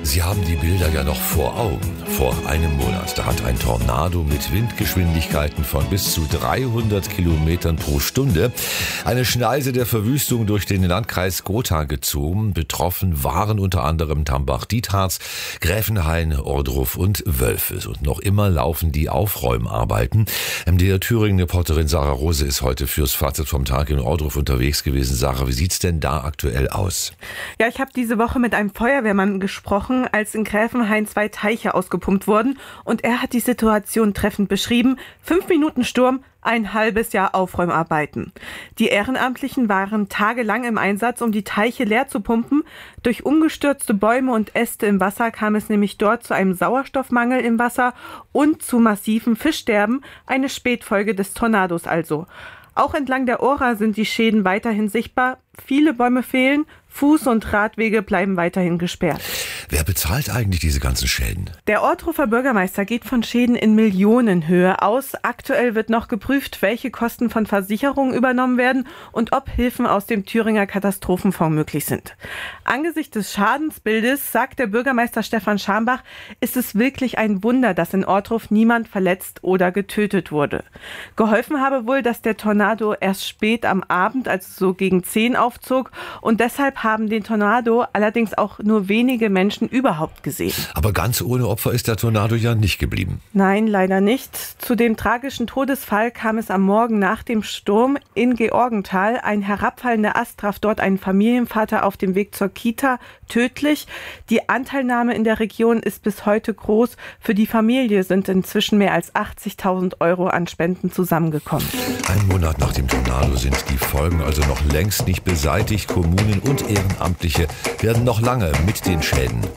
Sie haben die Bilder ja noch vor Augen. Vor einem Monat, da hat ein Tornado mit Windgeschwindigkeiten von bis zu 300 Kilometern pro Stunde eine Schneise der Verwüstung durch den Landkreis Gotha gezogen. Betroffen waren unter anderem Tambach-Dietharz, Gräfenhain, Ohrdruf und Wölfels. Und noch immer laufen die Aufräumarbeiten. MDR Thüringen-Reporterin Sarah Rose ist heute fürs Fazit vom Tag in Ohrdruf unterwegs gewesen. Sarah, wie sieht's denn da aktuell aus? Ja, ich habe diese Woche mit einem Feuerwehrmann gesprochen, als in Gräfenhain 2 Teiche ausgepumpt wurden. Und er hat die Situation treffend beschrieben. 5 Minuten Sturm, ein halbes Jahr Aufräumarbeiten. Die Ehrenamtlichen waren tagelang im Einsatz, um die Teiche leer zu pumpen. Durch umgestürzte Bäume und Äste im Wasser kam es nämlich dort zu einem Sauerstoffmangel im Wasser und zu massivem Fischsterben, eine Spätfolge des Tornados also. Auch entlang der Ohra sind die Schäden weiterhin sichtbar. Viele Bäume fehlen, Fuß- und Radwege bleiben weiterhin gesperrt. Wer bezahlt eigentlich diese ganzen Schäden? Der Ohrdruffer Bürgermeister geht von Schäden in Millionenhöhe aus. Aktuell wird noch geprüft, welche Kosten von Versicherungen übernommen werden und ob Hilfen aus dem Thüringer Katastrophenfonds möglich sind. Angesichts des Schadensbildes, sagt der Bürgermeister Stefan Schambach, ist es wirklich ein Wunder, dass in Ohrdruf niemand verletzt oder getötet wurde. Geholfen habe wohl, dass der Tornado erst spät am Abend, also so gegen 10 aufzog, und deshalb haben den Tornado allerdings auch nur wenige Menschen überhaupt gesehen. Aber ganz ohne Opfer ist der Tornado ja nicht geblieben. Nein, leider nicht. Zu dem tragischen Todesfall kam es am Morgen nach dem Sturm in Georgenthal. Ein herabfallender Ast traf dort einen Familienvater auf dem Weg zur Kita tödlich. Die Anteilnahme in der Region ist bis heute groß. Für die Familie sind inzwischen mehr als 80.000 € an Spenden zusammengekommen. Ein Monat nach dem Tornado sind die Folgen also noch längst nicht beseitigt. Kommunen und Ehrenamtliche werden noch lange mit den Schäden